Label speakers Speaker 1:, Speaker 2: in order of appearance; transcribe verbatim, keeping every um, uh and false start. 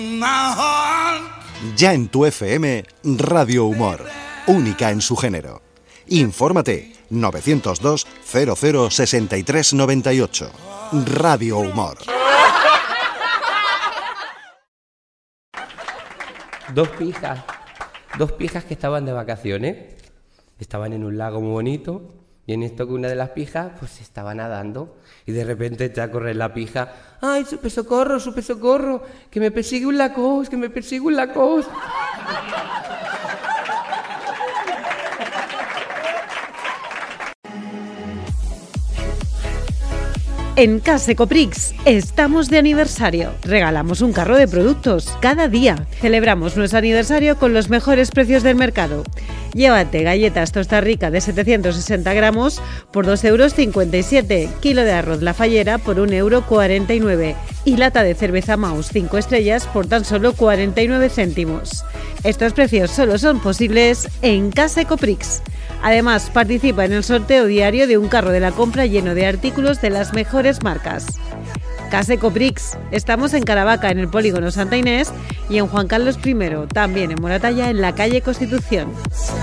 Speaker 1: Ya en tu F M, Radio Humor, única en su género. Infórmate novecientos dos cero cero sesenta y tres noventa y ocho. Radio Humor.
Speaker 2: Dos pijas, dos pijas que estaban de vacaciones, estaban en un lago muy bonito y en esto que una de las pijas pues estaba nadando y de repente echa a correr la pija. ¡Ay, supe socorro, supe socorro! ¡Que me persigue un lacos, que me persigue un lacos!
Speaker 3: En Casecoprix estamos de aniversario. Regalamos un carro de productos cada día. Celebramos nuestro aniversario con los mejores precios del mercado. Llévate galletas Tosta Rica de setecientos sesenta gramos por dos euros cincuenta y siete, kilo de arroz La Fallera por un euro cuarenta y nueve y lata de cerveza Maus cinco estrellas por tan solo cuarenta y nueve céntimos. Estos precios solo son posibles en Casecoprix. Además, participa en el sorteo diario de un carro de la compra lleno de artículos de las mejores marcas. Casecoprix. Estamos en Caravaca, en el Polígono Santa Inés, y en Juan Carlos primero, también en Moratalla, en la calle Constitución.